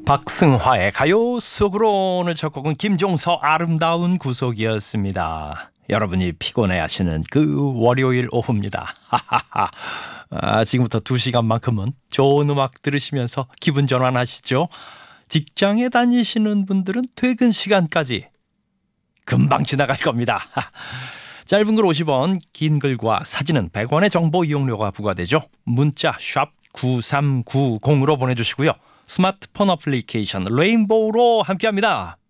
박승화의 가요 속으로 오늘 첫 곡은 김종서 아름다운 구속이었습니다. 여러분이 피곤해하시는 그 월요일 오후입니다. 지금부터 2시간만큼은 좋은 음악 들으시면서 기분 전환하시죠. 직장에 다니시는 분들은 퇴근 시간까지 금방 지나갈 겁니다. 짧은 글 50원, 긴 글과 사진은 100원의 정보 이용료가 부과되죠. 문자 샵 9390으로 보내주시고요. 스마트폰 어플리케이션 레인보우로 함께합니다.